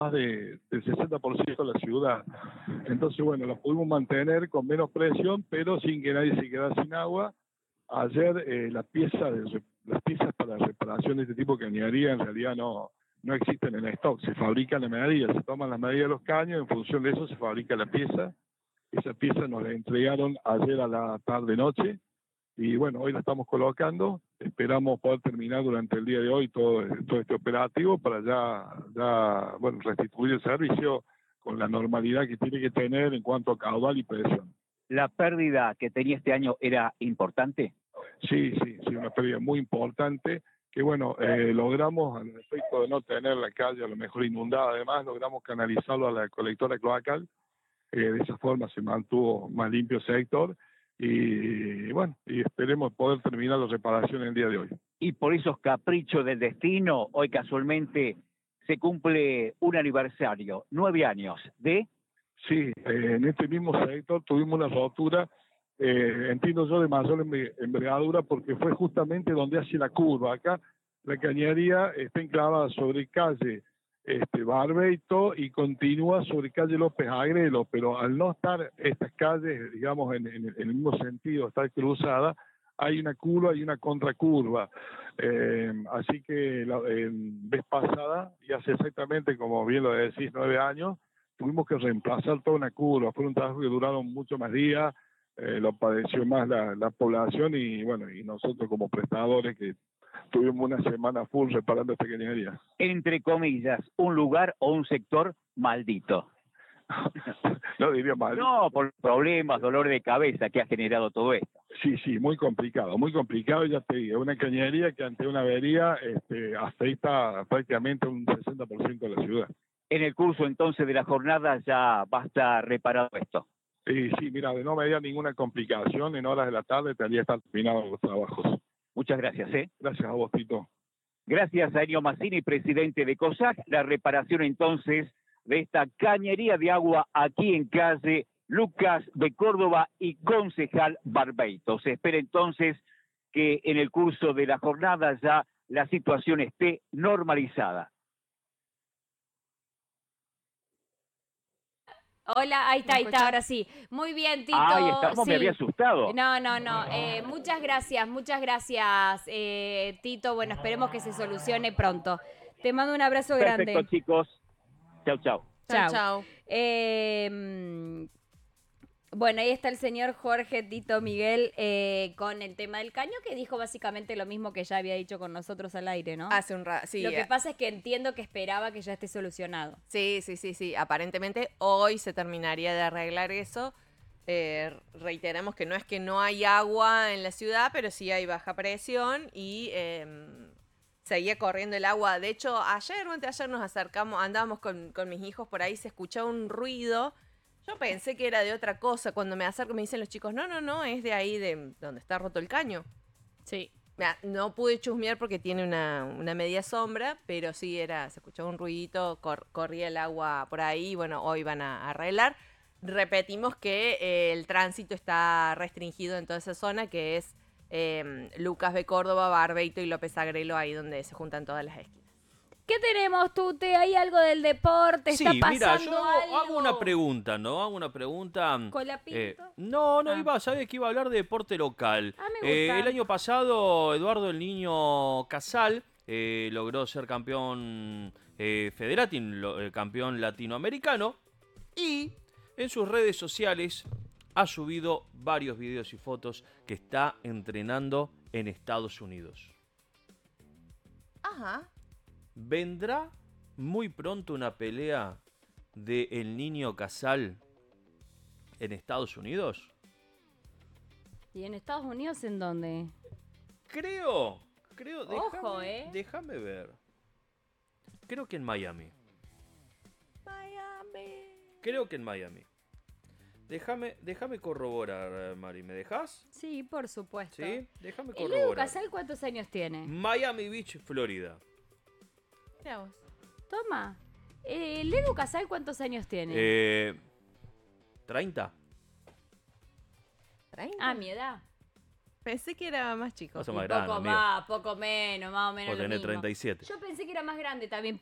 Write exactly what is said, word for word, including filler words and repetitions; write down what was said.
más de, del sesenta por ciento de la ciudad. Entonces, bueno, los pudimos mantener con menos presión, pero sin que nadie se quedara sin agua. Ayer eh, las piezas de, las piezas para reparación de este tipo de cañería en realidad no, no existen en stock, se fabrican en medida, se toman las medidas de los caños, en función de eso se fabrica la pieza. Esa pieza nos la entregaron ayer a la tarde-noche, y bueno, hoy la estamos colocando, esperamos poder terminar durante el día de hoy todo, todo este operativo para ya, ya, bueno, restituir el servicio con la normalidad que tiene que tener en cuanto a caudal y presión. ¿La pérdida que tenía este año era importante? Sí, sí, sí, una pérdida muy importante, que bueno, eh, logramos, al efecto de no tener la calle a lo mejor inundada, además logramos canalizarlo a la colectora cloacal, eh, de esa forma se mantuvo más limpio el sector, y bueno, y esperemos poder terminar la reparación el día de hoy. Y por esos caprichos del destino, hoy casualmente se cumple un aniversario, nueve años, de... Sí, eh, en este mismo sector tuvimos una rotura, eh, entiendo yo, de mayor envergadura, porque fue justamente donde hace la curva. Acá la cañería está enclavada sobre calle este, Barbeito y continúa sobre calle López Agrelo, pero al no estar estas calles, digamos, en, en, en el mismo sentido, estar cruzada, hay una curva y una contracurva. Eh, así que la eh, vez pasada, y hace exactamente, como bien lo decís, nueve años, tuvimos que reemplazar toda una curva. Fue un trabajo que duraron mucho más días, eh, lo padeció más la, la población y bueno, y nosotros como prestadores que tuvimos una semana full reparando esta cañería. Entre comillas, un lugar o un sector maldito. No diría mal. No, por problemas, dolor de cabeza que ha generado todo esto. Sí, sí, muy complicado, muy complicado, ya te digo, una cañería que ante una avería este, afecta prácticamente un sesenta por ciento de la ciudad. En el curso entonces de la jornada ya va a estar reparado esto. Sí, sí, mira, de no me haya ninguna complicación, en horas de la tarde tendría que estar terminados los trabajos. Muchas gracias, ¿eh? Gracias a vos, Tito. Gracias a Ennio Mazzini, presidente de COSAC, la reparación entonces de esta cañería de agua aquí en calle Lucas de Córdoba y concejal Barbeito. Se espera entonces que en el curso de la jornada ya la situación esté normalizada. Hola, ahí está, ahí está, ahora sí. Muy bien, Tito. Ahí estamos, sí. me había asustado. No, no, no. Eh, muchas gracias, muchas gracias, eh, Tito. Bueno, esperemos que se solucione pronto. Te mando un abrazo grande. Perfecto, chicos. Chau, chau. Chau. Chau. Eh, bueno, ahí está el señor Jorge Tito Miguel eh, con el tema del caño, que dijo básicamente lo mismo que ya había dicho con nosotros al aire, ¿no? Hace un rato, sí. Lo que pasa es que entiendo que esperaba que ya esté solucionado. Sí, sí, sí, sí. Aparentemente hoy se terminaría de arreglar eso. Eh, reiteramos que no es que no hay agua en la ciudad, pero sí hay baja presión y eh, seguía corriendo el agua. De hecho, ayer o anteayer nos acercamos, andábamos con, con mis hijos por ahí, se escuchaba un ruido. Yo pensé que era de otra cosa. Cuando me acerco me dicen los chicos, no, no, no, es de ahí de donde está roto el caño. Sí. No pude chusmear porque tiene una, una media sombra, pero sí era, se escuchaba un ruidito, cor, corría el agua por ahí, bueno, hoy van a arreglar. Repetimos que eh, el tránsito está restringido en toda esa zona, que es eh, Lucas de Córdoba, Barbeito y López Agrelo, ahí donde se juntan todas las esquinas. ¿Qué tenemos, Tute? ¿Hay algo del deporte? Sí, ¿Está mira, pasando yo algo? hago una pregunta, ¿no? Hago una pregunta. ¿Colapinto? Eh, no, no, Ah. iba, sabía que iba a hablar de deporte local. Ah, me Eh, gusta. el año pasado, Eduardo el Niño Casal eh, logró ser campeón eh, federatin, lo- eh, campeón latinoamericano, y en sus redes sociales ha subido varios videos y fotos que está entrenando en Estados Unidos. Ajá. ¿Vendrá muy pronto una pelea de El Niño Casal en Estados Unidos? ¿Y en Estados Unidos en dónde? Creo, creo, Ojo, déjame, eh. déjame ver. Creo que en Miami. Miami. Creo que en Miami. Déjame, déjame corroborar, Mari, ¿me dejas? Sí, por supuesto. Sí, déjame ¿El Edu corroborar. Casal cuántos años tiene? Miami Beach, Florida. Mirá vos. Toma. Eh, ¿El Edu Casal cuántos años tiene? Eh, ¿treinta? ¿treinta? Ah, mi edad. Pensé que era más chico. Vos sos más Y grande, poco amigo. más, poco menos, más o menos Vos lo tenés mismo. treinta y siete. Yo pensé que era más grande también.